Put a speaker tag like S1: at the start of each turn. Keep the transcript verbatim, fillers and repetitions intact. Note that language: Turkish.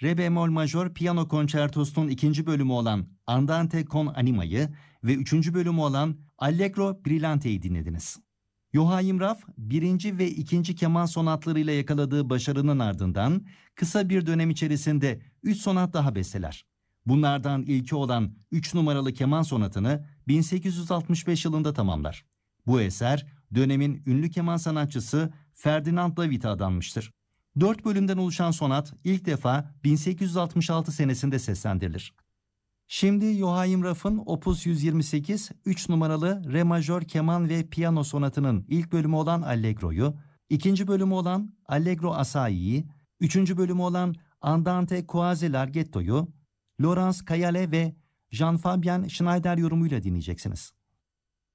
S1: Re bemol majör piyano konçertosunun ikinci bölümü olan Andante con anima'yı ve üçüncü bölümü olan Allegro Brilante'yi dinlediniz. Joachim Raff, birinci ve ikinci keman sonatlarıyla yakaladığı başarının ardından kısa bir dönem içerisinde üç sonat daha besteler. Bunlardan ilki olan üç numaralı keman sonatını bin sekiz yüz altmış beş yılında tamamlar. Bu eser dönemin ünlü keman sanatçısı Ferdinand David'e adanmıştır. Dört bölümden oluşan sonat ilk defa bin sekiz yüz altmış altı senesinde seslendirilir. Şimdi Joachim Raff'ın Opus yüz yirmi sekiz, üç numaralı Re majör keman ve piyano sonatının ilk bölümü olan Allegro'yu, ikinci bölümü olan Allegro Assai'yi, üçüncü bölümü olan Andante quasi larghetto'yu, Laurence Kayale ve Jean-Fabien Schneider yorumuyla dinleyeceksiniz.